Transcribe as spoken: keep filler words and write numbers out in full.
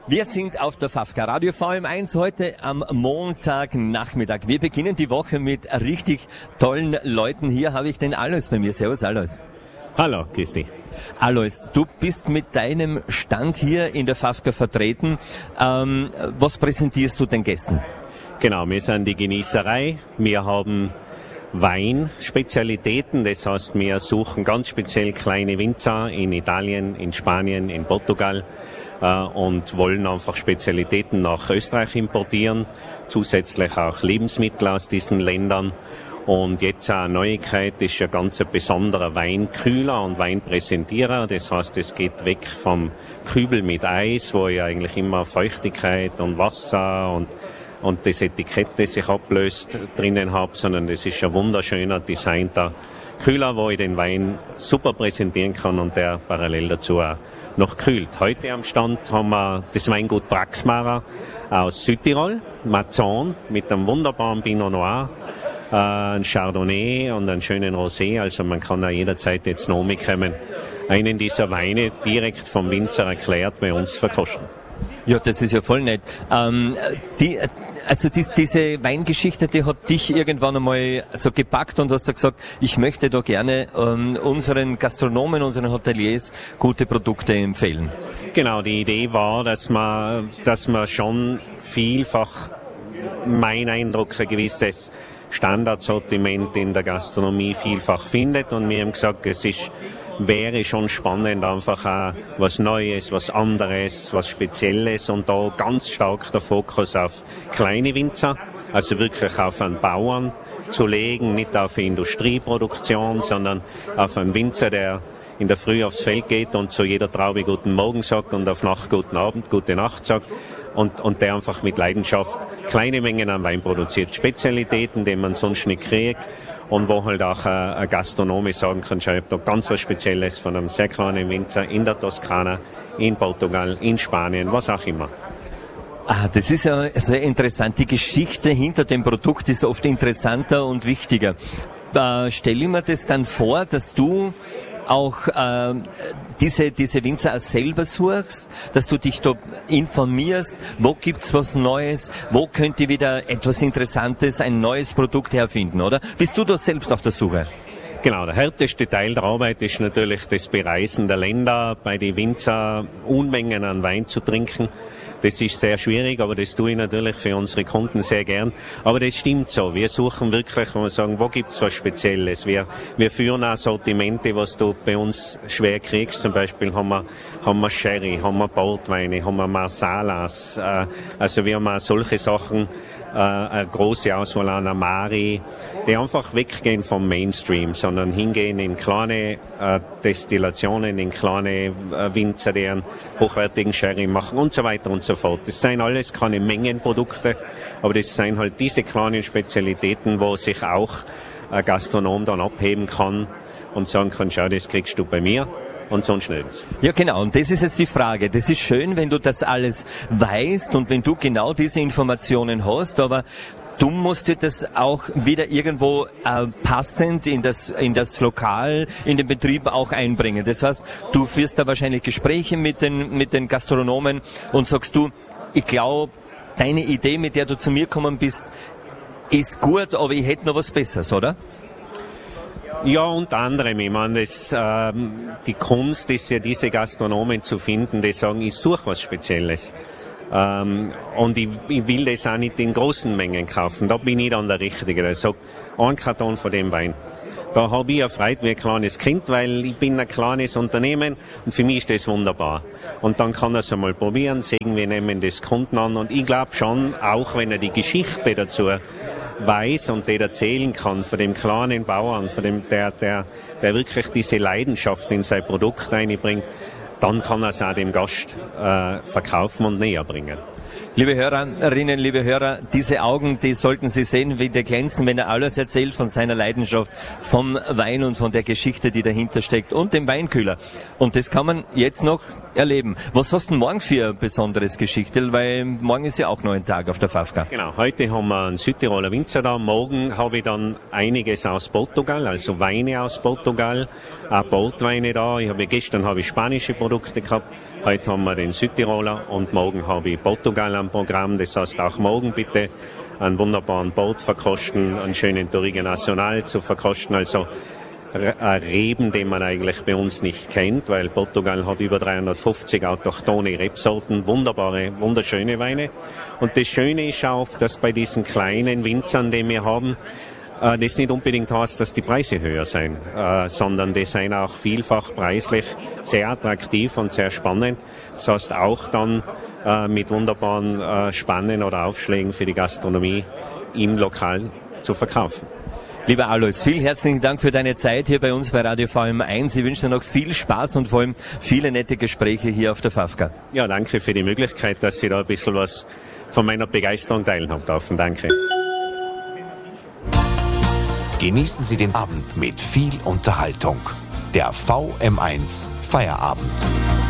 Wir sind auf der Fafka Radio V M eins heute am Montagnachmittag. Wir beginnen die Woche mit richtig tollen Leuten. Hier habe ich den Alois bei mir. Servus, Alois. Hallo, Christi. Alois, du bist mit deinem Stand hier in der Fafka vertreten. Ähm, was präsentierst du den Gästen? Genau, wir sind die Genießerei. Wir haben Weinspezialitäten, das heißt, wir suchen ganz speziell kleine Winzer in Italien, in Spanien, in Portugal äh, und wollen einfach Spezialitäten nach Österreich importieren, zusätzlich auch Lebensmittel aus diesen Ländern. Und jetzt eine Neuigkeit ist ein ganz besonderer Weinkühler und Weinpräsentierer. Das heißt, es geht weg vom Kübel mit Eis, wo ja eigentlich immer Feuchtigkeit und Wasser und und das Etikett, das sich ablöst, drinnen habe, sondern das ist ein wunderschöner, designter Kühler, wo ich den Wein super präsentieren kann und der parallel dazu auch noch kühlt. Heute am Stand haben wir das Weingut Praxmara aus Südtirol, Mazon, mit einem wunderbaren Pinot Noir, äh, ein Chardonnay und einen schönen Rosé, also man kann auch jederzeit jetzt noch mitkommen, einen dieser Weine direkt vom Winzer erklärt bei uns verkosten. Ja, das ist ja voll nett. Ähm, die, also die, diese Weingeschichte, die hat dich irgendwann einmal so gepackt und hast gesagt, ich möchte da gerne ähm, unseren Gastronomen, unseren Hoteliers gute Produkte empfehlen. Genau, die Idee war, dass man, dass man schon vielfach, mein Eindruck, ein gewisses Standardsortiment in der Gastronomie vielfach findet und wir haben gesagt, es ist wäre schon spannend, einfach auch was Neues, was anderes, was Spezielles und da ganz stark der Fokus auf kleine Winzer, also wirklich auf einen Bauern zu legen, nicht auf eine Industrieproduktion, sondern auf einen Winzer, der in der Früh aufs Feld geht und zu jeder Traube guten Morgen sagt und auf Nacht guten Abend, gute Nacht sagt und, und der einfach mit Leidenschaft kleine Mengen an Wein produziert. Spezialitäten, die man sonst nicht kriegt und wo halt auch ein, ein Gastronome sagen kann, schau, ich habe da ganz was Spezielles von einem sehr kleinen Winzer in der Toskana, in Portugal, in Spanien, was auch immer. Ah, das ist ja sehr interessant. Die Geschichte hinter dem Produkt ist oft interessanter und wichtiger. Äh, stell ich mir das dann vor, dass du auch äh, diese diese Winzer auch selber suchst, dass du dich da informierst, wo gibt's was Neues, wo könnte wieder etwas Interessantes, ein neues Produkt herfinden, oder? Bist du da selbst auf der Suche? Genau, der härteste Teil der Arbeit ist natürlich das Bereisen der Länder, bei den Winzer Unmengen an Wein zu trinken. Das ist sehr schwierig, aber das tue ich natürlich für unsere Kunden sehr gern. Aber das stimmt so. Wir suchen wirklich, wenn wir sagen, wo gibt's was Spezielles? Wir, wir führen auch Sortimente, was du bei uns schwer kriegst. Zum Beispiel haben wir, haben wir Sherry, haben wir Portweine, haben wir Marsalas. Äh, also wir haben auch solche Sachen, äh, eine große Auswahl an Amari, die einfach weggehen vom Mainstream, sondern hingehen in kleine äh, Destillationen, in kleine äh, Winzer, die einen hochwertigen Sherry machen und so weiter und so fort. Das sind alles keine Mengenprodukte, aber das sind halt diese kleinen Spezialitäten, wo sich auch ein Gastronom dann abheben kann und sagen kann, schau, das kriegst du bei mir. Und sonst nichts. Ja, genau. Und das ist jetzt die Frage. Das ist schön, wenn du das alles weißt und wenn du genau diese Informationen hast, aber du musst dir das auch wieder irgendwo äh, passend in das in das Lokal, in den Betrieb auch einbringen. Das heißt, du führst da wahrscheinlich Gespräche mit den mit den Gastronomen und sagst du, ich glaube, deine Idee, mit der du zu mir gekommen bist, ist gut, aber ich hätte noch was Besseres, oder? Ja, unter anderem. Ich meine, das, ähm, die Kunst ist ja, diese Gastronomen zu finden, die sagen, ich suche was Spezielles. Ähm, und ich, ich will das auch nicht in großen Mengen kaufen. Da bin ich dann der Richtige, der sagt, ein Karton von dem Wein. Da habe ich ja Freude wie ein kleines Kind, weil ich bin ein kleines Unternehmen und für mich ist das wunderbar. Und dann kann er es einmal probieren, sehen, wir nehmen das Kunden an. Und ich glaube schon, auch wenn er die Geschichte dazu weiß und der erzählen kann von dem kleinen Bauern, von dem, der, der, der wirklich diese Leidenschaft in sein Produkt einbringt, dann kann er es auch dem Gast äh, verkaufen und näher bringen. Liebe Hörerinnen, liebe Hörer, diese Augen, die sollten Sie sehen, wie die glänzen, wenn er alles erzählt von seiner Leidenschaft, vom Wein und von der Geschichte, die dahinter steckt und dem Weinkühler. Und das kann man jetzt noch erleben. Was hast du denn morgen für ein besonderes Geschichte? Weil morgen ist ja auch noch ein Tag auf der Fafka. Genau, heute haben wir einen Südtiroler Winzer da. Morgen habe ich dann einiges aus Portugal, also Weine aus Portugal, auch Portweine da. Ich habe gestern habe ich spanische Produkte gehabt. Heute haben wir den Südtiroler und morgen habe ich Portugal am Programm. Das heißt, auch morgen bitte einen wunderbaren Boot verkosten, einen schönen Touriga Nacional zu verkosten. Also Reben, den man eigentlich bei uns nicht kennt, weil Portugal hat über dreihundertfünfzig autochthone Rebsorten, wunderbare, wunderschöne Weine. Und das Schöne ist auch, dass bei diesen kleinen Winzern, die wir haben, äh, das nicht unbedingt heißt, dass die Preise höher sind, äh, sondern die sind auch vielfach preislich sehr attraktiv und sehr spannend. Das heißt auch dann äh, mit wunderbaren äh, Spannen oder Aufschlägen für die Gastronomie im Lokal zu verkaufen. Lieber Alois, vielen herzlichen Dank für deine Zeit hier bei uns bei Radio V M eins. Ich wünsche dir noch viel Spaß und vor allem viele nette Gespräche hier auf der Fafka. Ja, danke für die Möglichkeit, dass ich da ein bisschen was von meiner Begeisterung teilen habe dürfen. Danke. Genießen Sie den Abend mit viel Unterhaltung. Der V M eins Feierabend.